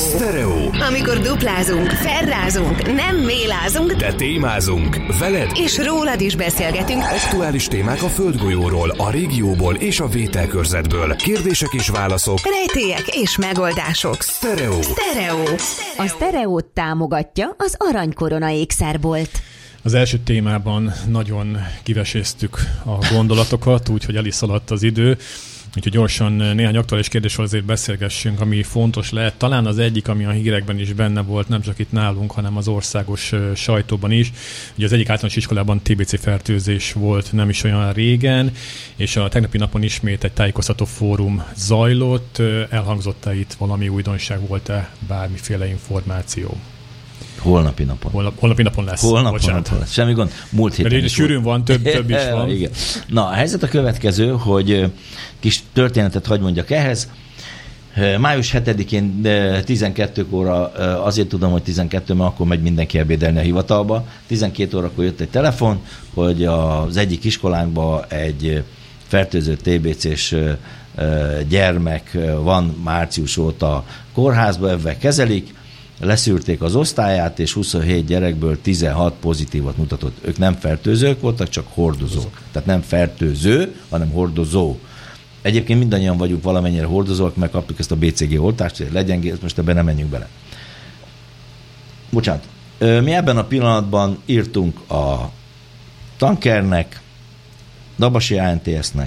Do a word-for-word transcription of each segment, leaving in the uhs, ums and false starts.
Sztereó. Amikor duplázunk, felrázunk, nem mélázunk, de témázunk. Veled és rólad is beszélgetünk. Aktuális témák a földgolyóról, a régióból és a vételkörzetből. Kérdések és válaszok. Rejtélyek és megoldások. Sztereó. Sztereó. A Sztereót támogatja az Aranykorona ékszerbolt. Az első témában nagyon kiveséztük a gondolatokat, úgyhogy el is szaladt az idő. Úgyhogy gyorsan néhány aktuális kérdésről azért beszélgessünk, ami fontos lehet. Talán az egyik, ami a hírekben is benne volt, nem csak itt nálunk, hanem az országos sajtóban is. Ugye az egyik általános iskolában té bé cé fertőzés volt nem is olyan régen, és a tegnapi napon ismét egy tájékoztató fórum zajlott. Elhangzott-e itt valami újdonság, volt-e bármiféle információ? Holnapi napon. Holnap, holnapi napon lesz. Holnap, holnap lesz. Semmi gond. Múlt héten Mert sűrűn van, több, több is van. Igen. Na, a helyzet a következő, hogy kis történetet hagy mondjak ehhez. május hetedikén tizenkét óra, azért tudom, hogy tizenkettő, mert akkor megy mindenki ebédelni a hivatalba. tizenkét órakor jött egy telefon, hogy az egyik iskolánkban egy fertőző té bé cés gyermek van március óta kórházba, ebben kezelik. Leszűrték az osztályát, és huszonhét gyerekből tizenhat pozitívat mutatott. Ők nem fertőzők voltak, csak hordozók. Tehát nem fertőző, hanem hordozó. Egyébként mindannyian vagyunk valamennyire hordozók, mert kaptuk ezt a bé cé gé oltást, hogy legyen, most ebben nem menjünk bele. Bocsánat. Mi ebben a pillanatban írtunk a Tankernek, Dabasi á en té es-nek,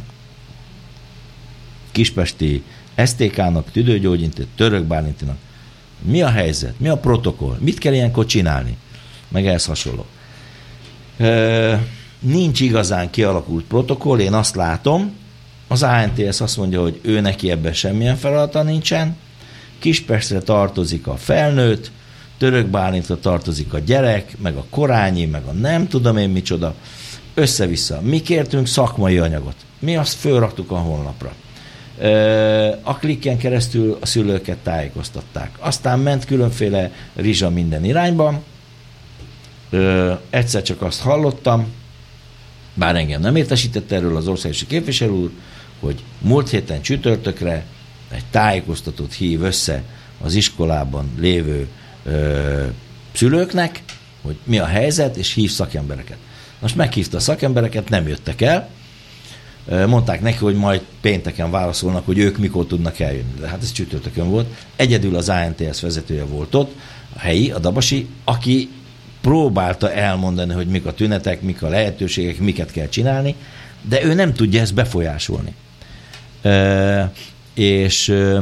Kispesti es té ká-nak, Tüdőgyógyintézet, Török Bálintinak. Mi a helyzet? Mi a protokoll? Mit kell ilyenkor csinálni? Meg ehhez hasonló. E, nincs igazán kialakult protokoll, én azt látom, az á en té es azt mondja, hogy ő neki ebben semmilyen feladata nincsen, Kispestre tartozik a felnőtt, Török Bálintra tartozik a gyerek, meg a korányi, meg a nem tudom én micsoda, össze-vissza. Mi kértünk szakmai anyagot. Mi azt fölraktuk a honlapra. A klikken keresztül a szülőket tájékoztatták. Aztán ment különféle rizsa minden irányban. Egyszer csak azt hallottam, bár engem nem értesített erről az országosi képviselő úr, hogy múlt héten csütörtökre egy tájékoztatót hív össze az iskolában lévő ö, szülőknek, hogy mi a helyzet, és hív szakembereket. Most meghívta a szakembereket, nem jöttek el, mondták neki, hogy majd pénteken válaszolnak, hogy ők mikor tudnak eljönni. De hát ez csütörtökön volt. Egyedül az á en té es vezetője volt ott, a helyi, a Dabasi, aki próbálta elmondani, hogy mik a tünetek, mik a lehetőségek, miket kell csinálni, de ő nem tudja ezt befolyásolni. E, és e,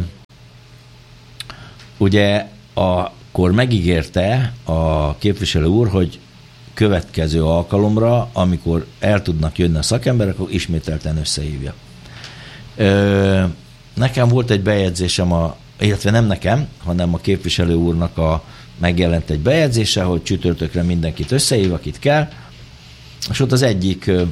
ugye akkor megígérte a képviselő úr, hogy következő alkalomra, amikor el tudnak jönni a szakemberek, akkor ismételten összehívja. Ö, nekem volt egy bejegyzésem, a, illetve nem nekem, hanem a képviselő úrnak a, megjelent egy bejegyzése, hogy csütörtökre mindenkit összehív, akit kell, és ott az egyik ö,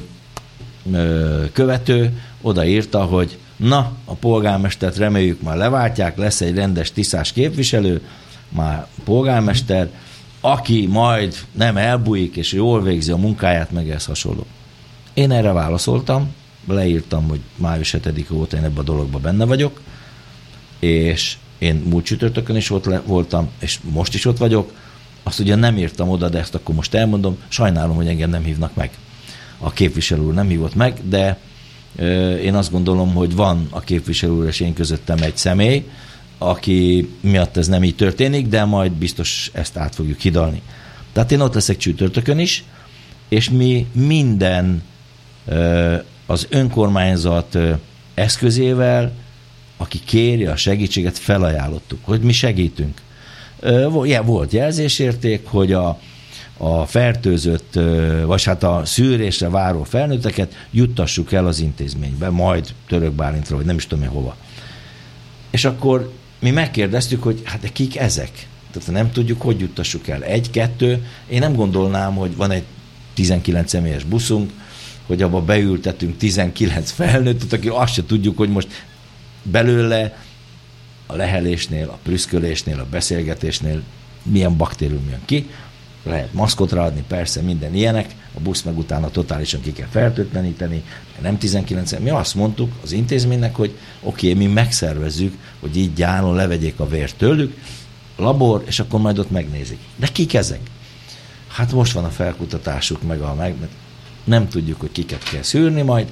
ö, követő odaírta, hogy na, a polgármestert reméljük már leváltják, lesz egy rendes tiszás képviselő, már polgármester, aki majd nem elbújik, és jól végzi a munkáját, meg ez hasonló. Én erre válaszoltam, leírtam, hogy május hetedike óta én ebben a dologban benne vagyok, és én múlt csütörtökön is ott le, voltam, és most is ott vagyok. Azt ugye nem írtam oda, de ezt akkor most elmondom, sajnálom, hogy engem nem hívnak meg. A képviselő úr nem hívott meg, de ö, én azt gondolom, hogy van a képviselő úr és én közöttem egy személy, aki miatt ez nem így történik, de majd biztos ezt át fogjuk hidalni. Tehát én ott leszek csütörtökön is, és mi minden az önkormányzat eszközével, aki kéri a segítséget, felajánlottuk, hogy mi segítünk. Volt jelzésérték, hogy a, a fertőzött, vagy hát a szűrésre váró felnőtteket juttassuk el az intézménybe, majd Török Bálintra, vagy nem is tudom én hova. És akkor mi megkérdeztük, hogy hát de kik ezek? Tehát nem tudjuk, hogy juttassuk el. Egy, kettő. Én nem gondolnám, hogy van egy tizenkilenc személyes buszunk, hogy abba beültetünk tizenkilenc felnőttet, aki azt se tudjuk, hogy most belőle a lehelésnél, a prüszkölésnél, a beszélgetésnél milyen baktérium jön ki. Lehet maszkotra adni, persze, minden ilyenek. A busz meg utána totálisan ki kell fertőtleníteni. Nem tizenkilenc. Mi azt mondtuk az intézménynek, hogy oké, okay, mi megszervezzük, hogy így gyáron levegyék a vért tőlük, labor, és akkor majd ott megnézik. De kik ezek? Hát most van a felkutatásuk, meg a meg, nem tudjuk, hogy kiket kell szűrni majd,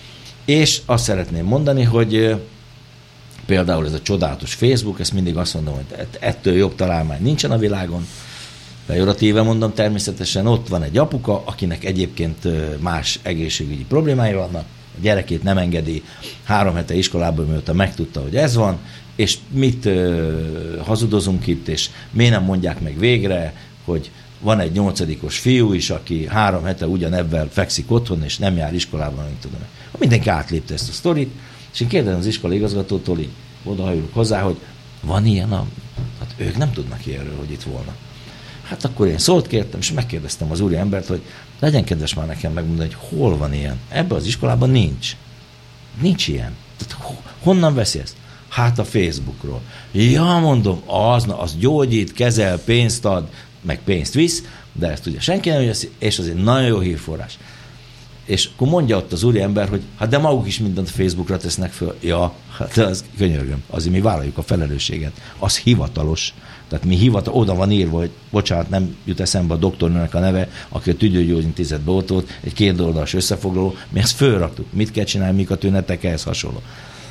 és azt szeretném mondani, hogy például ez a csodálatos Facebook, ezt mindig azt mondom, hogy ettől jobb találmány nincsen a világon, pejoratíve mondom, természetesen ott van egy apuka, akinek egyébként más egészségügyi problémái vannak, a gyerekét nem engedi három hete iskolából, mióta megtudta, hogy ez van, és mit uh, hazudozunk itt, és miért nem mondják meg végre, hogy van egy nyolcadikos fiú is, aki három hete ugyanebben fekszik otthon, és nem jár iskolában, nem tudom. Mindenki átlépte ezt a sztorit, és én kérdezem az iskola igazgatótól, így odahajulok hozzá, hogy van ilyen, a... hát ők nem tudnak ilyenről, hogy itt volna. Hát akkor én szót kértem, és megkérdeztem az úri embert, hogy legyen kedves már nekem megmondani, hogy hol van ilyen. Ebben az iskolában nincs. Nincs ilyen. Tehát honnan veszi ezt? Hát a Facebookról. Ja, mondom, az, na, az gyógyít, kezel, pénzt ad, meg pénzt visz, de ezt ugye senki nem veszi, és az egy nagyon jó hírforrás. És akkor mondja ott az úriember, hogy hát de maguk is mindent a Facebookra tesznek föl. Ja, hát az könyörgöm, azért mi vállaljuk a felelősséget. Az hivatalos. Tehát mi hivatal, oda van írva, hogy bocsánat, nem jut eszembe a doktornőnek a neve, aki a tüdőgyógyintézetbe ott volt, egy két oldalas összefoglaló, mi ezt fölraktuk. Mit kell csinálni, mik a tünetek, ehhez hasonló.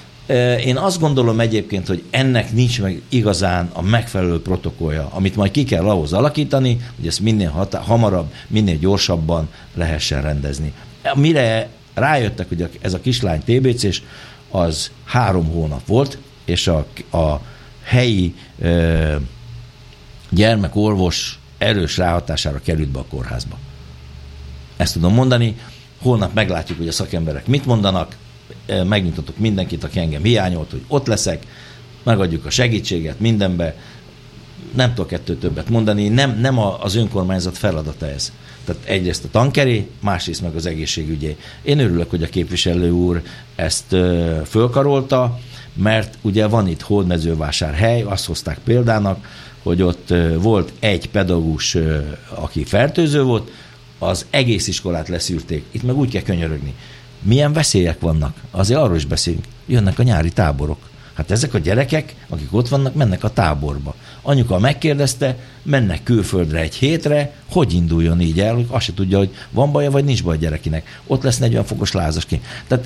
Én azt gondolom egyébként, hogy ennek nincs meg igazán a megfelelő protokollja, amit majd ki kell ahhoz alakítani, hogy ezt minél hatá- hamarabb, minél gyorsabban lehessen rendezni. Mire rájöttek, hogy ez a kislány té bé cés, az három hónap volt, és a, a helyi e, gyermekorvos erős ráhatására került be a kórházba. Ezt tudom mondani, holnap meglátjuk, hogy a szakemberek mit mondanak, megnyitatok mindenkit, aki engem hiányolt, hogy ott leszek, megadjuk a segítséget mindenbe, nem tudok ettől többet mondani, nem, nem az önkormányzat feladata ez. Tehát egyrészt a tankeré, másrészt meg az egészségügyé. Én örülök, hogy a képviselő úr ezt ö, fölkarolta, mert ugye van itt Hódmezővásárhely, azt hozták példának, hogy ott ö, volt egy pedagógus, ö, aki fertőző volt, az egész iskolát leszűrték. Itt meg úgy kell könyörögni. Milyen veszélyek vannak? Azért arról is beszélünk. Jönnek a nyári táborok. Hát ezek a gyerekek, akik ott vannak, mennek a táborba. Anyuka megkérdezte, mennek külföldre egy hétre, hogy induljon így el, hogy azt se tudja, hogy van baja, vagy nincs baj a gyerekinek. Ott lesz negyven fokos lázasként. Tehát,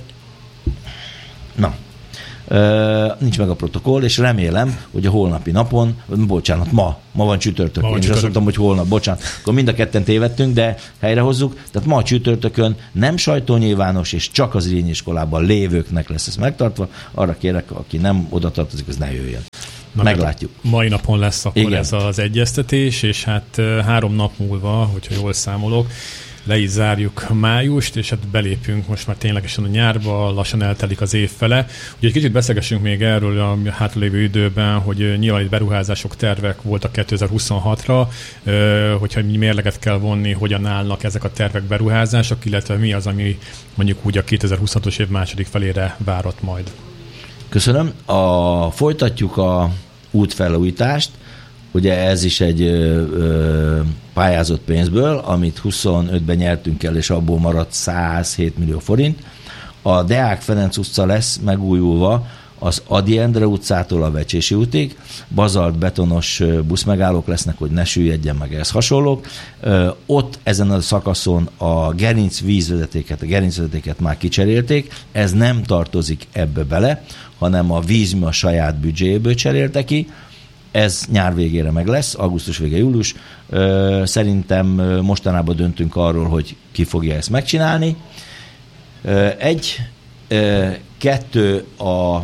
na, Uh, nincs meg a protokoll, és remélem, hogy a holnapi napon, bocsánat, ma, ma van csütörtök, ma van én csütörtök. Is azt mondtam, hogy holnap, bocsánat, akkor mind a ketten tévedtünk, de helyrehozzuk, tehát ma a csütörtökön nem sajtónyilvános, és csak az Zrínyi iskolában lévőknek lesz ez megtartva, arra kérek, aki nem oda tartozik, az ne jöjjön. Na, meglátjuk. Mai napon lesz akkor Igen. ez az egyeztetés, és hát három nap múlva, hogyha jól számolok, le is zárjuk májust, és hát belépünk most már ténylegesen a nyárba, lassan eltelik az év fele. Ugye egy kicsit beszélgessünk még erről a hátralévő időben, hogy nyilván itt beruházások, tervek voltak kétezer-huszonhatra, hogyha mérleget kell vonni, hogyan állnak ezek a tervek, beruházások, illetve mi az, ami mondjuk úgy a kétezer-huszonhatos év második felére várat majd. Köszönöm. A, folytatjuk a útfelújítást. Ugye ez is egy ö, ö, pályázott pénzből, amit huszonötben nyertünk el, és abból maradt százhét millió forint. A Deák Ferenc utca lesz megújulva az Ady Endre utcától a Vecsési útig. Bazalt betonos buszmegállók lesznek, hogy ne süllyedjen meg, ehhez hasonlók. Ö, ott ezen a szakaszon a gerinc vízvezetéket, a gerincvezetéket már kicserélték. Ez nem tartozik ebbe bele, hanem a Vízmű a saját büdzséjéből cserélte ki. Ez nyár végére meg lesz, augusztus vége, július. Szerintem mostanában döntünk arról, hogy ki fogja ezt megcsinálni. Egy, kettő a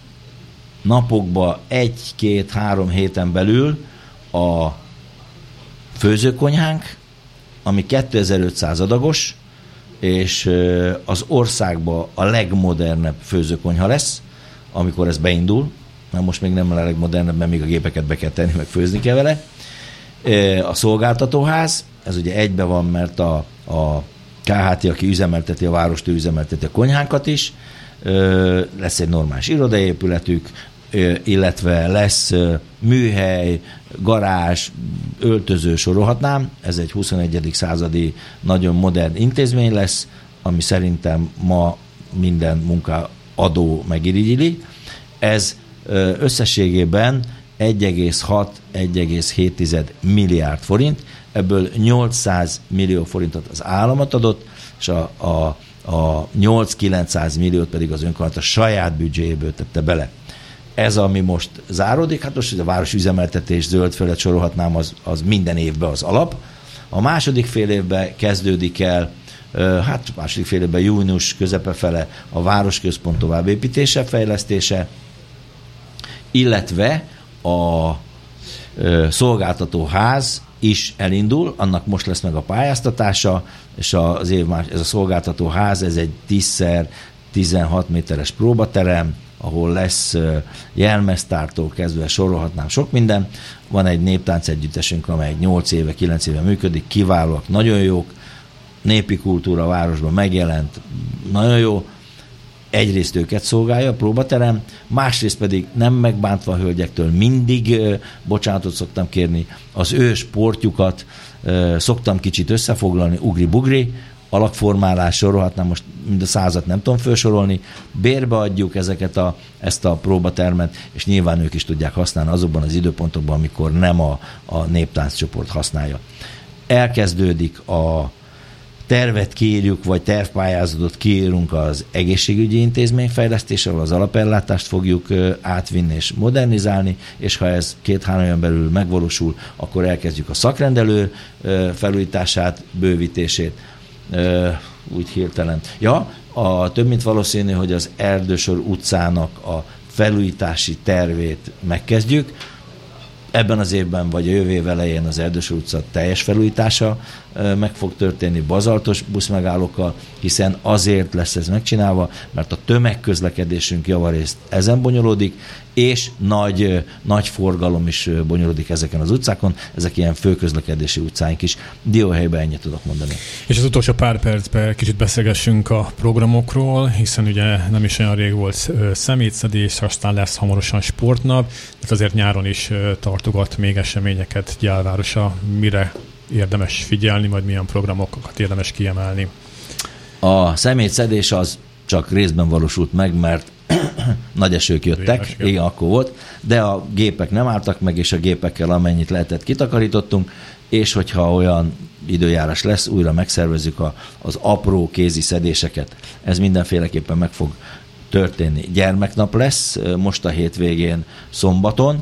napokban, egy, két, három héten belül a főzőkonyhánk, ami kétezer-ötszáz adagos, és az országban a legmodernebb főzőkonyha lesz, amikor ez beindul. Na most még nem a legmodernebb, mert még a gépeket be kell tenni, meg főzni kell vele. A szolgáltatóház, ez ugye egybe van, mert a, a ká há té, aki üzemelteti a várost, ő üzemelteti a konyhánkat is. Lesz egy normális irodaépületük, illetve lesz műhely, garázs, öltöző, sorolhatnám. Ez egy huszonegyedik századi nagyon modern intézmény lesz, ami szerintem ma minden munkaadó megirigyili. Ez összességében egy egész hat - egy egész hét milliárd forint, ebből nyolcszáz millió forintot az államot adott, és a, a, a nyolc-kilencszáz milliót pedig az önkormányzat a saját büdzséjéből tette bele. Ez, ami most záródik, hát most a városüzemeltetés, zöld felett sorolhatnám, az, az minden évben az alap. A második fél évben kezdődik el, hát második fél évben június közepe fele a városközpont továbbépítése, fejlesztése, illetve a szolgáltatóház is elindul, annak most lesz meg a pályáztatása, és az év más, ez a szolgáltatóház, ez egy tíz tizenhat méteres próbaterem, ahol lesz jelmeztártól kezdve sorolhatnám sok minden. Van egy néptánc együttesünk, amely nyolc éve, kilenc éve működik, kiválóak, nagyon jók, népi kultúra a városban megjelent, nagyon jó. Egyrészt őket szolgálja a próbaterem, másrészt pedig nem megbántva a hölgyektől mindig bocsánatot szoktam kérni, az ő sportjukat szoktam kicsit összefoglalni, ugri-bugri, alakformálás, sorolhatnám most mind a százat nem tudom felsorolni, bérbe adjuk ezeket a, ezt a próbatermet, és nyilván ők is tudják használni azokban az időpontokban, amikor nem a, a néptánccsoport használja. Elkezdődik a tervet kiírjuk, vagy tervpályázatot kiírunk az egészségügyi intézmény fejlesztésével, az alapellátást fogjuk átvinni és modernizálni, és ha ez két-három éven belül megvalósul, akkor elkezdjük a szakrendelő felújítását, bővítését, úgy hirtelen. Ja, a több mint valószínű, hogy az Erdősor utcának a felújítási tervét megkezdjük. Ebben az évben, vagy a jövő év elején az Erdősor utca teljes felújítása meg fog történni bazaltos buszmegállókkal, hiszen azért lesz ez megcsinálva, mert a tömegközlekedésünk javarészt ezen bonyolódik, és nagy, nagy forgalom is bonyolódik ezeken az utcákon, ezek ilyen főközlekedési utcáink is. Dióhelyben ennyit tudok mondani. És az utolsó pár percben kicsit beszélgessünk a programokról, hiszen ugye nem is olyan rég volt szemétszedés, aztán lesz hamarosan sportnap, de azért nyáron is tartogat még eseményeket Gyálvárosa. Mire érdemes figyelni, vagy milyen programokat érdemes kiemelni? A szemétszedés az csak részben valósult meg, mert nagy esők jöttek, igen, igen, akkor volt, de a gépek nem álltak meg, és a gépekkel amennyit lehetett kitakarítottunk, és hogyha olyan időjárás lesz, újra megszervezzük a, az apró kézi szedéseket. Ez mindenféleképpen meg fog történni. Gyermeknap lesz most a hétvégén szombaton,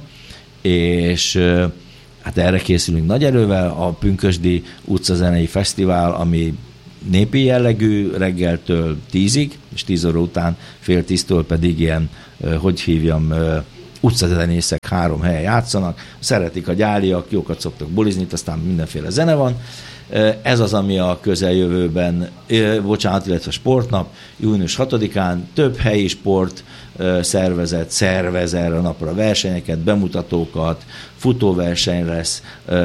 és hát erre készülünk nagy erővel, a Pünkösdi utcazenei fesztivál, ami népi jellegű reggeltől tízig, és tíz óra után fél tíztől pedig ilyen, hogy hívjam, utcazenészek három helyen játszanak, szeretik a gyáliak, jókat szoktak bulizni, aztán mindenféle zene van. Ez az, ami a közeljövőben, bocsánat, illetve sportnap, június hatodikán több helyi sport szervezet szervez erre a napra versenyeket, bemutatókat, futóverseny lesz,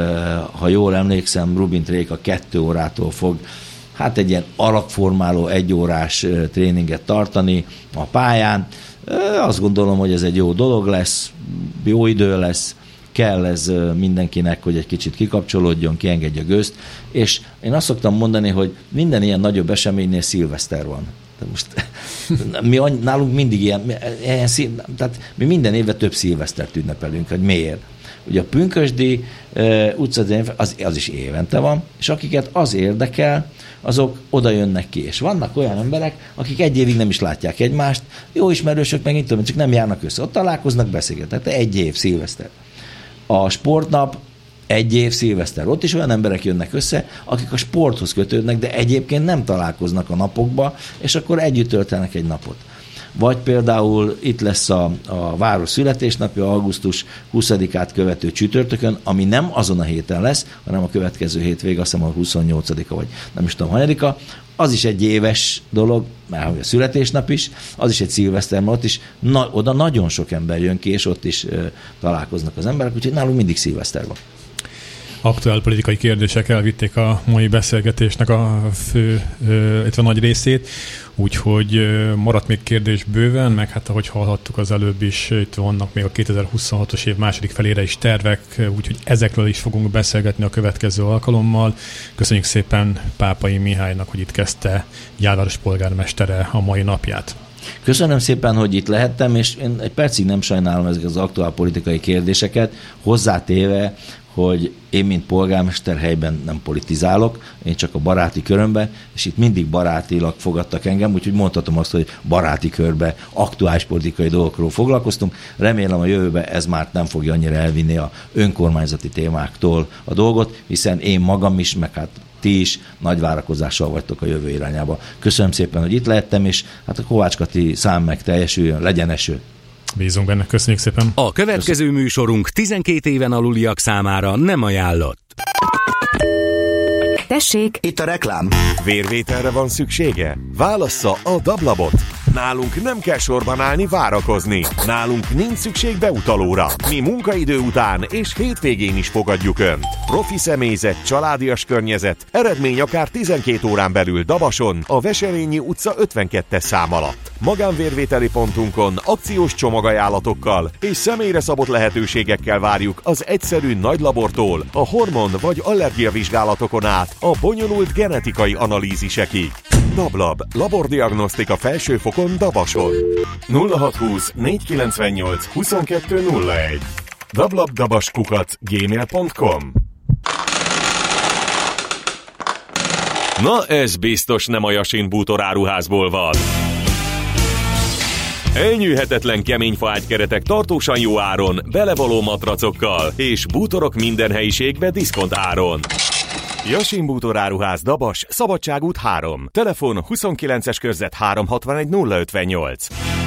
ha jól emlékszem, Rubin Tréka kettő órától fog hát egy ilyen alapformáló egyórás tréninget tartani a pályán. Azt gondolom, hogy ez egy jó dolog lesz, jó idő lesz, kell ez mindenkinek, hogy egy kicsit kikapcsolódjon, kiengedje a gőzt, és én azt szoktam mondani, hogy minden ilyen nagyobb eseménynél szilveszter van. De most mi nálunk mindig ilyen, ilyen szív, tehát mi minden évben több szilvesztert ünnepelünk, hogy miért? Ugye a Pünkösdi uh, utca az, az is évente van, és akiket az érdekel, azok oda jönnek ki. És vannak olyan emberek, akik egy évig nem is látják egymást, jó ismerősök megint tudom, csak nem járnak össze. Ott találkoznak, beszélgetnek. Tehát egy év szilveszter. A sportnap egy év szilveszter. Ott is olyan emberek jönnek össze, akik a sporthoz kötődnek, de egyébként nem találkoznak a napokba, és akkor együtt töltenek egy napot. Vagy például itt lesz a, a város születésnapja, augusztus huszadikát követő csütörtökön, ami nem azon a héten lesz, hanem a következő hétvég, azt hiszem a huszonnyolcadika, vagy nem is tudom, hanyadika. Az is egy éves dolog, mert a születésnap is, az is egy szilveszter, mert ott is na, oda nagyon sok ember jön ki, és ott is ö, találkoznak az emberek, úgyhogy nálunk mindig szilveszter van. Aktuál politikai kérdések elvitték a mai beszélgetésnek a fő, illetve nagy részét, úgyhogy maradt még kérdés bőven, meg hát ahogy hallhattuk az előbb is, itt vannak még a kétezer-huszonhatos év második felére is tervek, úgyhogy ezekről is fogunk beszélgetni a következő alkalommal. Köszönjük szépen Pápai Mihálynak, hogy itt kezdte Gyálváros polgármestere a mai napját. Köszönöm szépen, hogy itt lehettem, és én egy percig nem sajnálom ezeket az aktuál politikai kérdéseket, hozzátéve, hogy én, mint polgármester helyben nem politizálok, én csak a baráti körömben, és itt mindig barátilag fogadtak engem, úgyhogy mondhatom azt, hogy baráti körbe aktuális politikai dolgokról foglalkoztunk. Remélem a jövőben ez már nem fogja annyira elvinni a önkormányzati témáktól a dolgot, hiszen én magam is, meg hát ti is nagy várakozással vagytok a jövő irányába. Köszönöm szépen, hogy itt lehettem, és hát a Kovács Kati szám meg teljesüljön, legyen eső. Bízunk benne, köszönjük szépen. A következő Köszönöm. műsorunk tizenkét éven aluliak számára nem ajánlott. Tessék, Itt a reklám. Vérvételre van szüksége? Válassza a Dablabot. Nálunk nem kell sorban állni, várakozni. Nálunk nincs szükség beutalóra. Mi munkaidő után és hétvégén is fogadjuk Önt. Profi személyzet, családias környezet, eredmény akár tizenkét órán belül Dabason, a Veselényi utca ötvenkettes szám alatt. Magánvérvételi pontunkon akciós csomagajánlatokkal és személyre szabott lehetőségekkel várjuk az egyszerű nagy labortól a hormon vagy allergiavizsgálatokon át a bonyolult genetikai analízisekig. Dablab, labordiagnosztika felsőfokon Dabason. nulla hatszázhúsz négyszázkilencvennyolc huszonkettő nulla egy dablabdabaskukac gmail pont com. Na ez biztos nem a Jasin bútoráruházból van. Elnyűhetetlen kemény faágykeretek tartósan jó áron, belevaló matracokkal és bútorok minden helyiségbe diszkont áron. Jasin bútoráruház Dabas, Szabadságút három. Telefon huszonkilences körzet háromszázhatvanegy nulla ötvennyolc.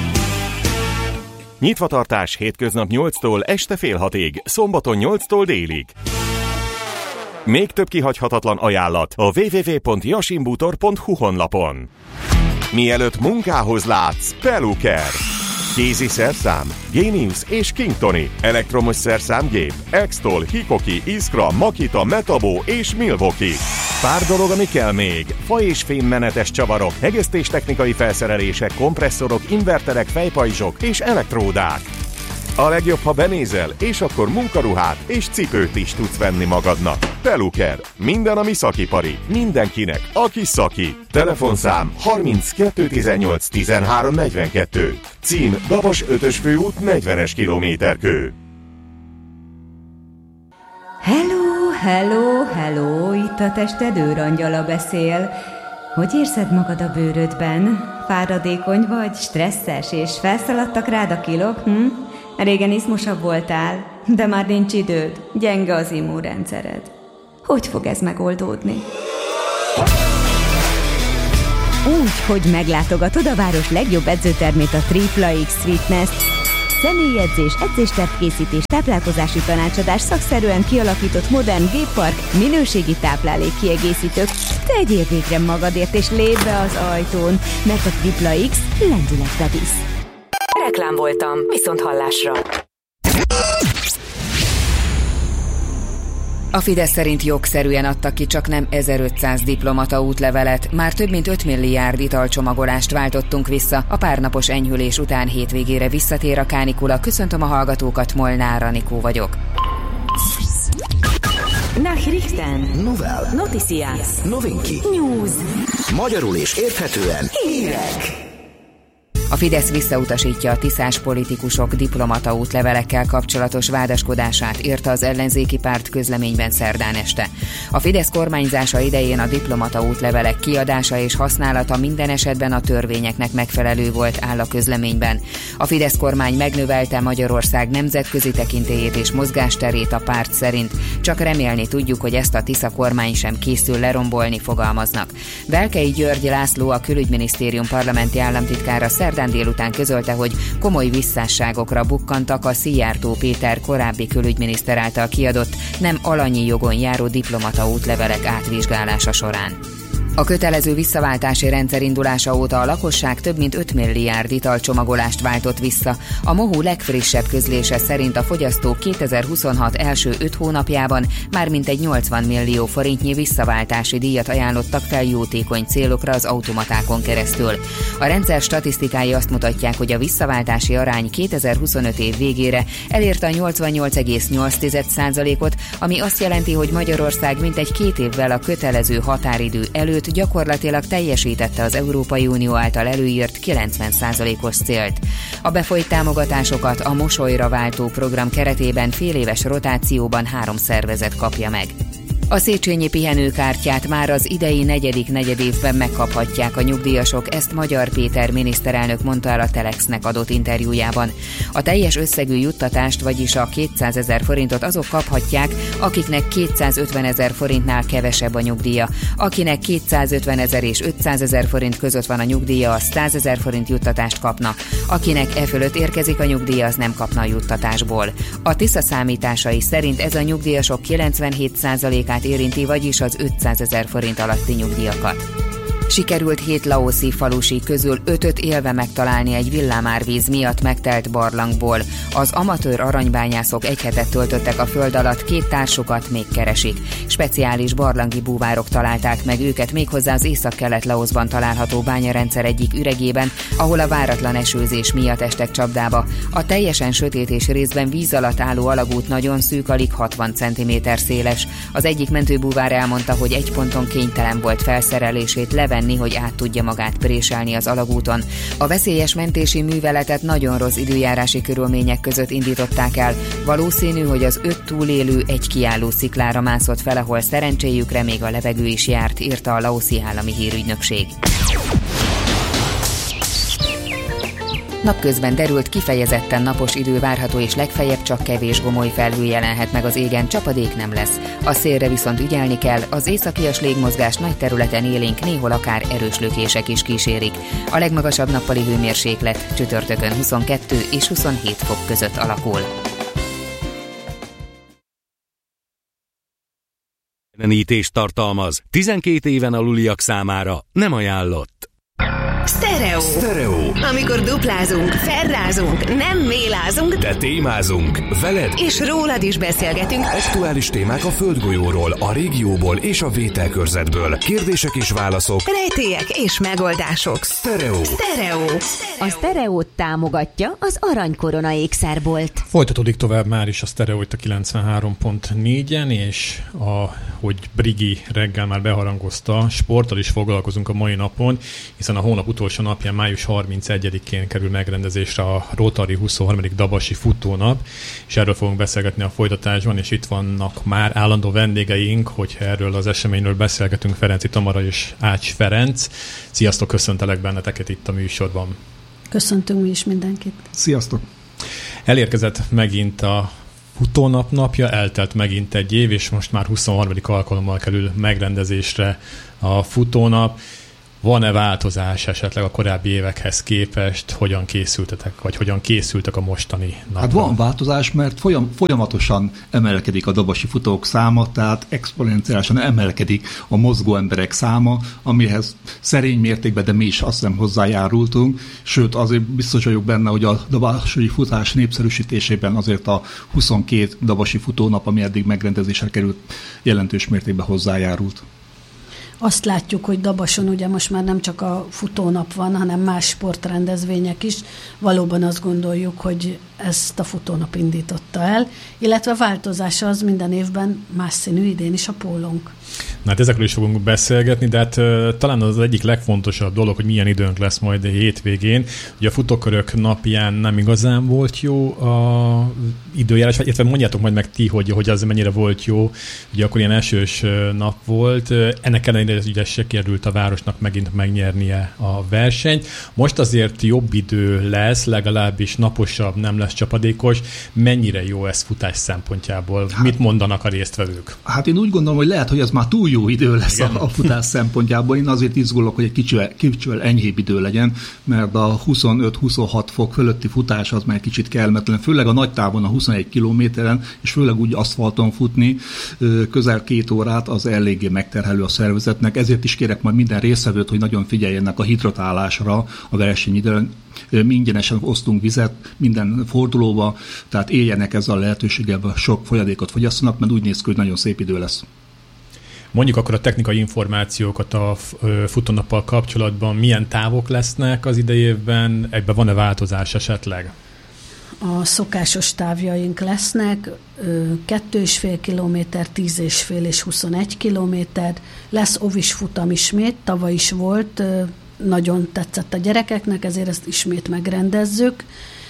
Nyitvatartás hétköznap nyolctól este fél hatig, szombaton nyolctól délig. Még több kihagyhatatlan ajánlat a double-u double-u double-u pont jasinbútor pont hu honlapon. Mielőtt munkához látsz, Peluker. Kézi szerszám, Genius és Kingtoni, elektromos szerszámgép, Extol, Hikoki, Iskra, Makita, Metabo és Milwaukee. Pár dolog, ami kell még. Fa és fémmenetes csavarok, hegesztéstechnikai felszerelések, kompresszorok, inverterek, fejpajzsok és elektródák. A legjobb, ha benézel, és akkor munkaruhát és cipőt is tudsz venni magadnak. Peluker. Minden, ami szakipari. Mindenkinek, aki szaki. Telefonszám harminckettő tizennyolc tizenhárom negyvenkettő. Cím Dabas ötös főút negyvenes kilométerkő. Hello, hello, hello, itt a tested őrangyala beszél. Hogy érzed magad a bőrödben? Fáradékony vagy, stresszes, és felszaladtak rád a kilók, hm? Régen izmosabb voltál, de már nincs időd, gyenge az immunrendszered. Hogy fog ez megoldódni? Úgy, hogy meglátogatod a város legjobb edzőtermét, a Tripla X Fitness-t. Személyedzés, edzéstervkészítés, táplálkozási tanácsadás, szakszerűen kialakított modern géppark, minőségi táplálék kiegészítők. Tegyél végre magadért és lépj be az ajtón, mert a Tripla X lendületbe visz. reklám voltam, viszont hallásra. A Fidesz szerint jogszerűen adtak ki csaknem ezerötszáz diplomata útlevelet, már több mint öt milliárd italcsomagolást váltottunk vissza, a párnapos enyhülés után hétvégére visszatér a kánikula. Köszöntöm a hallgatókat, Molnár Anikó vagyok. Nachrichten. Novel. Noticias. Novinki. News. Magyarul és érthetően. Hírek. A Fidesz visszautasítja a tiszás politikusok diplomata útlevelekkel kapcsolatos vádaskodását, írta az ellenzéki párt közleményben szerdán este. A Fidesz kormányzása idején a diplomata útlevelek kiadása és használata minden esetben a törvényeknek megfelelő volt, áll a közleményben. A Fidesz kormány megnövelte Magyarország nemzetközi tekintélyét és mozgásterét a párt szerint. Csak remélni tudjuk, hogy ezt a Tisza kormány sem készül lerombolni, fogalmaznak. Velkei György László, a Külügyminisztérium parlamenti államtitkára szerdán délután közölte, hogy komoly visszásságokra bukkantak a Szijjártó Péter korábbi külügyminiszter által kiadott, nem alanyi jogon járó diplomata útlevelek átvizsgálása során. A kötelező visszaváltási rendszer indulása óta a lakosság több mint öt milliárd italcsomagolást váltott vissza. A MOHU legfrissebb közlése szerint a fogyasztók kétezer-huszonhat első öt hónapjában már mintegy nyolcvan millió forintnyi visszaváltási díjat ajánlottak fel jótékony célokra az automatákon keresztül. A rendszer statisztikái azt mutatják, hogy a visszaváltási arány kétezer-huszonöt év végére elérte a nyolcvannyolc egész nyolc százalékot, ami azt jelenti, hogy Magyarország mintegy két évvel a kötelező határidő előtt sőt gyakorlatilag teljesítette az Európai Unió által előírt kilencven százalékos célt. A befolyt támogatásokat a Mosolyra váltó program keretében féléves rotációban három szervezet kapja meg. A Széchenyi pihenőkártyát már az idei negyedik negyedévben megkaphatják a nyugdíjasok, ezt Magyar Péter miniszterelnök mondta el a Telexnek adott interjújában. A teljes összegű juttatást, vagyis a kétszázezer forintot azok kaphatják, akiknek kétszázötvenezer forintnál kevesebb a nyugdíja. Akinek kétszázötvenezer és ötszázezer forint között van a nyugdíja, az százezer forint juttatást kapna. Akinek e fölött érkezik a nyugdíja, az nem kapna a juttatásból. A Tisza számításai szerint ez a nyugdíjasok kilencvenhét százalékát érinti, vagyis az ötszázezer forint alatti nyugdíjakat. Sikerült hét laoszi falusi közül ötöt élve megtalálni egy villámárvíz miatt megtelt barlangból. Az amatőr aranybányászok egy hetet töltöttek a föld alatt, két társukat még keresik. Speciális barlangi búvárok találták meg őket méghozzá az észak-kelet-Laoszban található bányarendszer egyik üregében, ahol a váratlan esőzés miatt estek csapdába. A teljesen sötét és részben víz alatt álló alagút nagyon szűk, alig hatvan centiméter széles. Az egyik mentőbúvár elmondta, hogy egy ponton kénytelen volt felszerelését levenni, hogy át tudja magát préselni az alagúton. A veszélyes mentési műveletet nagyon rossz időjárási körülmények között indították el. Valószínű, hogy az öt túlélő egy kiálló sziklára mászott fel, ahol szerencséjükre még a levegő is járt, írta a laoszi állami hírügynökség. Napközben derült, kifejezetten napos idő várható, és legfeljebb csak kevés gomoly felhő jelenhet meg az égen, csapadék nem lesz. A szélre viszont ügyelni kell, az északias légmozgás nagy területen élénk, néhol akár erős lökések is kísérik. A legmagasabb nappali hőmérséklet csütörtökön huszonkettő és huszonhét fok között alakul. Ellenítést tartalmaz, tizenkét éven aluliak számára nem ajánlott. Sztereó. Sztereó. Amikor duplázunk, ferrázunk, nem mélázunk, De témázunk, veled és rólad is beszélgetünk. aktuális témák a földgolyóról, a régióból és a vételkörzetből. Kérdések és válaszok. Rejtélyek és megoldások. Sztereó. Sztereó. A Sztereót támogatja az Aranykorona ékszerbolt. Folytatódik tovább már is a Sztereó itt a kilencvenhárom pont négyen, és a, hogy Brigi reggel már beharangozta, sporttal is foglalkozunk a mai napon, hiszen a hónap utolsó napján, május harmincegyedikén kerül megrendezésre a Rotary huszonharmadik Dabasi futónap, és erről fogunk beszélgetni a folytatásban, és itt vannak már állandó vendégeink, hogyha erről az eseményről beszélgetünk, Ferenci Tamara és Ács Ferenc. Sziasztok, köszöntelek benneteket itt a műsorban. Köszöntünk mi is mindenkit. Sziasztok! Elérkezett megint a futónap napja, eltelt megint egy év, és most már huszonharmadik alkalommal kerül megrendezésre a futónap. Van-e változás esetleg a korábbi évekhez képest? Hogyan készültetek, vagy hogyan készültek a mostani napra? Hát van változás, mert folyam, folyamatosan emelkedik a dabasi futók száma, tehát exponenciálisan emelkedik a mozgó emberek száma, amihez szerény mértékben, de mi is azt hiszem hozzájárultunk. Sőt, azért biztos vagyok benne, hogy a dabasi futás népszerűsítésében azért a huszonkét dabasi futónap, ami eddig megrendezésre került, jelentős mértékben hozzájárult. Azt látjuk, hogy Dabason ugye most már nem csak a futónap van, hanem más sportrendezvények is. Valóban azt gondoljuk, hogy ezt a futónap indította el, illetve változása az minden évben más színű, idén is a pólónk. Na hát ezekről is fogunk beszélgetni, de hát uh, talán az egyik legfontosabb dolog, hogy milyen időnk lesz majd a hétvégén. Ugye a futókörök napján nem igazán volt jó a időjárás, illetve mondjátok majd meg ti, hogy, hogy az mennyire volt jó. Ugye akkor ilyen esős nap volt. Ennek ellenére ugye sikerült a városnak megint megnyernie a versenyt. Most azért jobb idő lesz, legalábbis naposabb, nem lesz csapadékos. Mennyire jó ez futás szempontjából? Hát, mit mondanak a résztvevők? Hát én úgy gondolom, hogy lehet, hogy ez már túl jó idő lesz a, a futás szempontjából. Én azért izgulok, hogy egy kicsivel, kicsivel enyhébb idő legyen, mert a huszonöt-huszonhat fok fölötti futás az már kicsit kellemetlen, főleg a nagy távon a huszonegy kilométeren, és főleg úgy aszfalton futni közel két órát az eléggé megterhelő a szervezetnek. Ezért is kérek majd minden résztvevőt, hogy nagyon figyeljenek a hidratálásra a versenyidőn. Mi ingyenesen osztunk vizet minden fordulóba, tehát éljenek ezzel a lehetőséggel, sok folyadékot fogyasszanak, mert úgy néz ki, hogy nagyon szép idő lesz. Mondjuk akkor a technikai információkat a futónappal kapcsolatban, milyen távok lesznek az idei évben, ebben van-e változás esetleg? a szokásos távjaink lesznek, kettő és fél kilométer, tíz és fél és huszonegy kilométer, lesz ovis futam ismét, tavaly is volt, nagyon tetszett a gyerekeknek, ezért ezt ismét megrendezzük.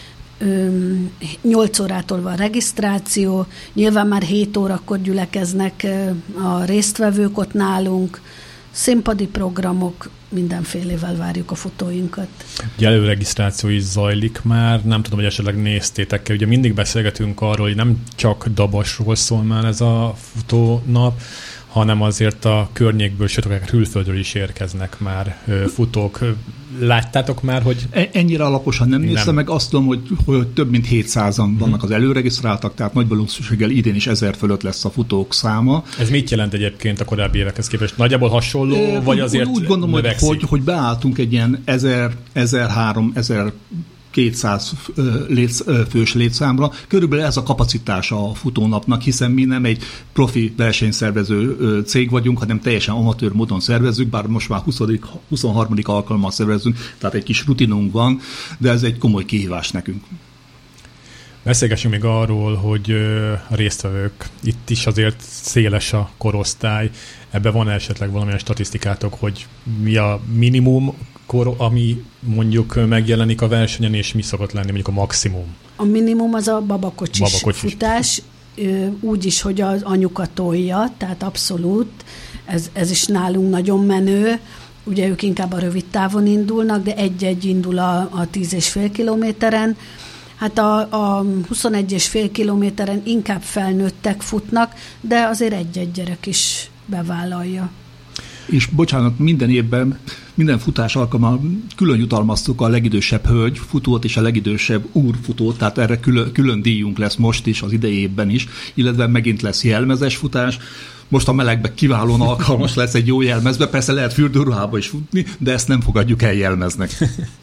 nyolc órától van regisztráció, nyilván már hét órakor gyülekeznek a résztvevők ott nálunk, színpadi programok, mindenfélével várjuk a futóinkat. Ugye előregisztráció is zajlik már, nem tudom, hogy esetleg néztétek el, ugye mindig beszélgetünk arról, hogy nem csak Dabasról szól már ez a futónap, hanem azért a környékből, sőt, akár külföldről is érkeznek már futók. Láttátok már, hogy... Ennyire alaposan nem néztem nem. meg, azt tudom, hogy, hogy több mint hétszázan vannak hmm. az előregisztráltak, tehát nagy valószínűséggel idén is ezer fölött lesz a futók száma. Ez mit jelent egyébként a korábbi évekhez képest? Nagyjából hasonló, é, vagy azért úgy gondolom, növekszik? hogy, hogy beálltunk egy ilyen ezer, ezerhárom, ezerkétszáz fős létszámra. Körülbelül ez a kapacitása a futónapnak, hiszen mi nem egy profi versenyszervező cég vagyunk, hanem teljesen amatőr módon szervezzük, bár most már huszadik, huszonharmadik alkalommal szervezünk, tehát egy kis rutinunk van, de ez egy komoly kihívás nekünk. Beszélgessünk még arról, hogy a résztvevők, itt is azért széles a korosztály. Ebben van esetleg valamilyen statisztikátok, hogy mi a minimum kor, ami mondjuk megjelenik a versenyen, és mi szokott lenni mondjuk a maximum? A minimum az a babakocsis, babakocsis. futás, úgy is, hogy az anyuka tolja, tehát abszolút, ez, ez is nálunk nagyon menő. Ugye ők inkább a rövid távon indulnak, de egy-egy indul a, a tíz és fél kilométeren. Hát a, a huszonegy és fél kilométeren inkább felnőttek futnak, de azért egy-egy gyerek is bevállalja. És bocsánat, minden évben, minden futás alkalommal külön jutalmaztuk a legidősebb hölgy futót és a legidősebb úr futót, tehát erre külön, külön díjunk lesz most is, az idei évben is, illetve megint lesz jelmezes futás. Most a melegben kiválóan alkalmas lesz egy jó jelmezbe, persze lehet fürdőruhába is futni, de ezt nem fogadjuk el jelmeznek.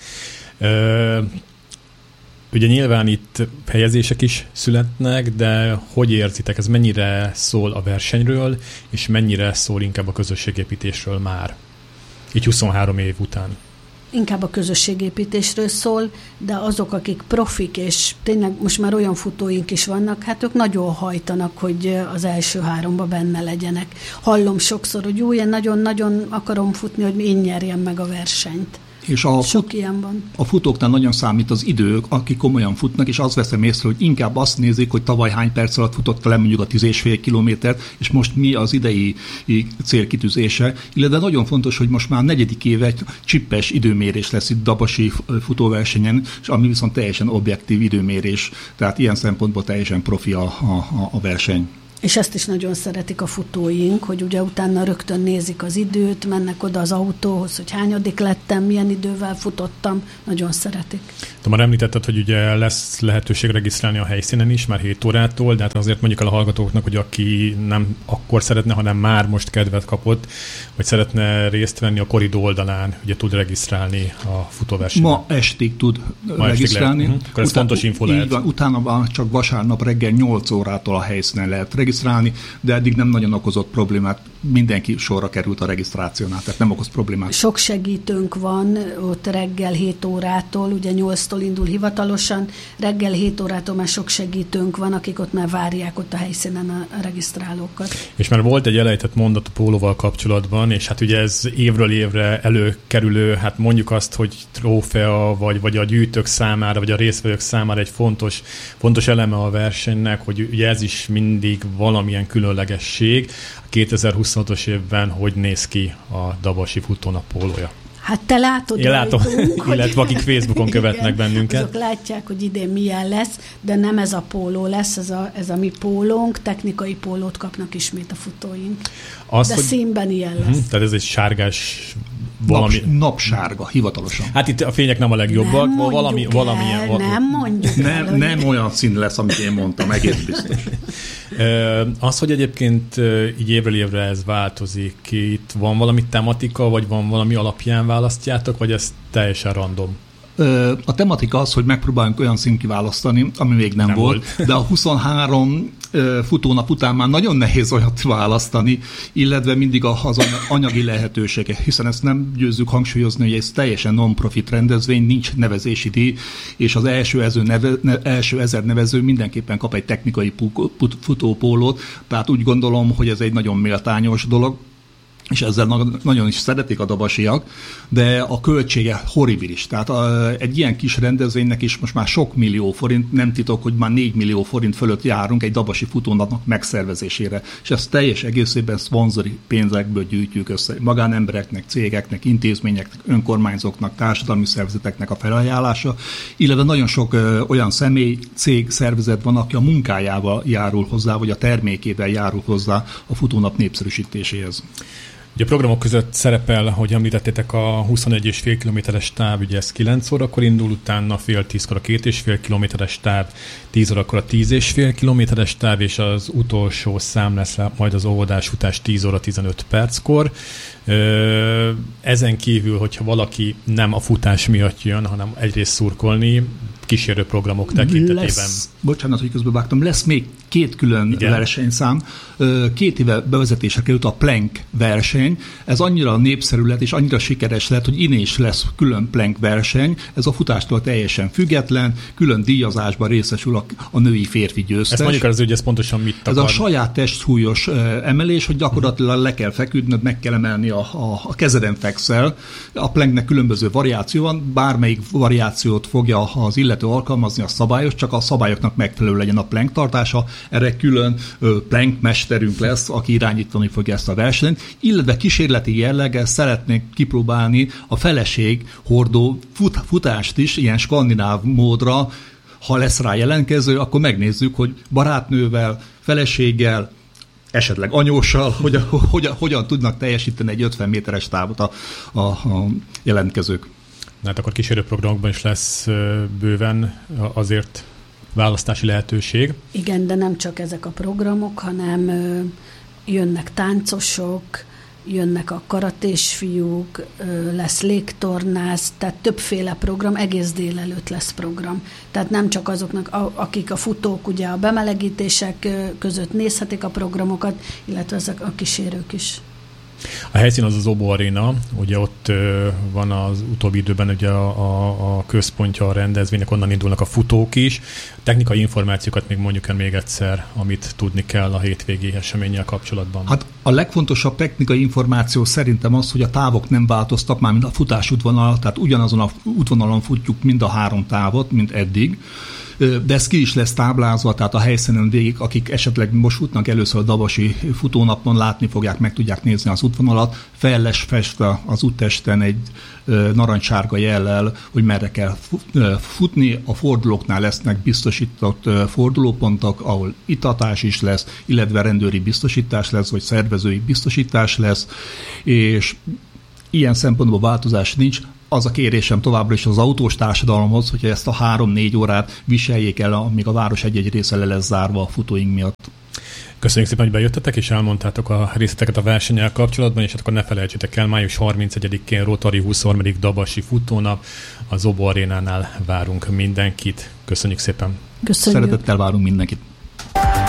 Ugye nyilván itt helyezések is születnek, de hogy érzitek, ez mennyire szól a versenyről, és mennyire szól inkább a közösségépítésről már, így huszonhárom év után? Inkább a közösségépítésről szól, de azok, akik profik, és tényleg most már olyan futóink is vannak, hát ők nagyon hajtanak, hogy az első háromba benne legyenek. Hallom sokszor, hogy jó, én nagyon-nagyon akarom futni, hogy én nyerjem meg a versenyt. És a, Sok fut, ilyen van. A futóknál nagyon számít az idő, akik komolyan futnak, és azt veszem észre, hogy inkább azt nézik, hogy tavaly hány perc alatt futott le mondjuk a tíz és fél kilométert, és most mi az idei célkitűzése. Illetve nagyon fontos, hogy most már negyedik éve csippes időmérés lesz itt dabasi futóversenyen, és ami viszont teljesen objektív időmérés, tehát ilyen szempontból teljesen profi a, a, a verseny. És ezt is nagyon szeretik a futóink, hogy ugye utána rögtön nézik az időt, mennek oda az autóhoz, hogy hányadik lettem, milyen idővel futottam, nagyon szeretik. De már említetted, hogy ugye lesz lehetőség regisztrálni a helyszínen is, már hét órától, de hát azért mondjuk el a hallgatóknak, hogy aki nem akkor szeretne, hanem már most kedvet kapott, vagy szeretne részt venni a Koridó oldalán, ugye tud regisztrálni a futóversenyen. Ma estig tud Ma regisztrálni. Estig uh-huh. Akkor ez Utá- fontos info lehet. Van, utána csak vasárnap reggel nyolc órától a helyszínen lehet regisztrálni, de eddig nem nagyon okozott problémát. Mindenki sorra került a regisztrációnál, tehát nem okoz problémát. Sok segítőnk van ott reggel hét órától, ugye nyolctól indul hivatalosan, reggel hét órától már sok segítőnk van, akik ott már várják ott a helyszínen a regisztrálókat. És már volt egy elejtett mondat a pólóval kapcsolatban, és hát ugye ez évről évre előkerülő, hát mondjuk azt, hogy trófea, vagy, vagy a gyűjtők számára, vagy a résztvevők számára egy fontos, fontos eleme a versenynek, hogy ugye ez is mindig valamilyen különlegesség. A kétezer-huszonhatos évben hogy néz ki a dabasi futónap pólója? Hát te látod Én látom, rajtunk, illetve akik Facebookon követnek igen, bennünket. Azok látják, hogy idén milyen lesz, de nem ez a póló lesz, ez a, ez a mi pólónk, technikai pólót kapnak ismét a futóink. Az, de hogy... színben ilyen lesz. Uh-huh, tehát ez egy sárgás valami... Naps, napsárga, hivatalosan. Hát itt a fények nem a legjobbak, nem valami, el, valamilyen... Val... Nem mondjuk nem, el, nem olyan szín lesz, amit én mondtam, egész biztos. Az, hogy egyébként így évről évre ez változik, itt van valami tematika, vagy van valami alapján választjátok, vagy ez teljesen random? A tematika az, hogy megpróbáljunk olyan színt kiválasztani, ami még nem, nem volt, volt, de a huszonhárom futónap után már nagyon nehéz olyat választani, illetve mindig az anyagi lehetősége, hiszen ezt nem győzzük hangsúlyozni, hogy ez teljesen non-profit rendezvény, nincs nevezési díj, és az első, ező neve, ne, első ezer nevező mindenképpen kap egy technikai futópólót, tehát úgy gondolom, hogy ez egy nagyon méltányos dolog, és ezzel nagyon is szeretik a dabasiak, de a költsége horribilis. Tehát a, egy ilyen kis rendezvénynek is most már sok millió forint, nem titok, hogy már négy millió forint fölött járunk egy dabasi futónapnak megszervezésére. És ezt teljes egészében szponzori pénzekből gyűjtjük össze. Magánembereknek, cégeknek, intézményeknek, önkormányzóknak, társadalmi szervezeteknek a felajánlása, illetve nagyon sok ö, olyan személy, cég, szervezet van, aki a munkájával járul hozzá, vagy a termékével járul hozzá a futónap népszerűsítéséhez. Ugye a programok között szerepel, hogy említettétek, a huszonegy és fél kilométeres táv, ugye ez kilenc órakor indul, utána fél tízkor a két és fél kilométeres táv, tíz órakor a tíz és fél kilométeres táv, és az utolsó szám lesz majd az óvodás futás tíz óra tizenöt perckor. Ezen kívül, hogyha valaki nem a futás miatt jön, hanem egyrészt szurkolni, kísérő programok tekintetében. Lesz, bocsánat, hogy közben vágtam, lesz még két külön Igen. versenyszám. Két éve bevezetésre került a plank verseny. Ez annyira népszerű lett, és annyira sikeres lett, hogy innen is lesz külön plank verseny. Ez a futástól teljesen független, külön díjazásban részesül a, a női férfi győztes. Ezt mondjuk az, hogy ez pontosan mit akar? Ez a saját testsúlyos emelés, hogy gyakorlatilag le kell feküdnöd, meg kell emelni a, a, a kezeden fekszel. A planknek különböző variáció van, bármelyik variációt fogja az illető alkalmazni, a szabályos, csak a szabályoknak megfelelő legyen a plank tartása. Erre külön plank mesterünk lesz, aki irányítani fogja ezt a versenyt, illetve kísérleti jelleggel szeretnék kipróbálni a feleség hordó fut, futást is, ilyen skandináv módra. Ha lesz rá jelentkező, akkor megnézzük, hogy barátnővel, feleséggel, esetleg anyóssal, hogyan, hogyan, hogyan tudnak teljesíteni egy ötven méteres távot a, a, a jelentkezők. Hát akkor kísérőprogramokban is lesz bőven azért választási lehetőség. Igen, de nem csak ezek a programok, hanem ö, jönnek táncosok, jönnek a karatés fiúk, ö, lesz légtornász, tehát többféle program, egész délelőtt lesz program. Tehát nem csak azoknak, a, akik a futók ugye a bemelegítések között nézhetik a programokat, illetve ezek a kísérők is. A helyszín az az Obo Arena, ugye ott ö, van az utóbbi időben ugye a, a, a központja a rendezvénynek, onnan indulnak a futók is. Technikai információkat még mondjuk el még egyszer, amit tudni kell a hétvégi eseménnyel kapcsolatban. Hát a legfontosabb technikai információ szerintem az, hogy a távok nem változtak, már mint a futás útvonal, tehát ugyanazon a útvonalon futjuk mind a három távot, mint eddig. De ez ki is lesz táblázva, tehát a helyszínen végig, akik esetleg most futnak először a dabasi futónapon, látni fogják, meg tudják nézni az útvonalat, fel lesz festve az úttesten egy narancssárga jellel, hogy merre kell futni, a fordulóknál lesznek biztosított fordulópontok, ahol itatás is lesz, illetve rendőri biztosítás lesz, vagy szervezői biztosítás lesz, és ilyen szempontból változás nincs. Az a kérésem továbbra is az autós társadalomhoz, hogy ezt a három-négy órát viseljék el, amíg a város egy-egy része le lesz zárva a futóink miatt. Köszönjük szépen, hogy bejöttetek, és elmondtátok a részleteket a versennyel kapcsolatban, és akkor ne felejtsétek el, május harmincegyedikén Rotary huszonharmadik dabasi futónap, az Obo Arénánál várunk mindenkit. Köszönjük szépen! Köszönjük! Szeretettel várunk mindenkit!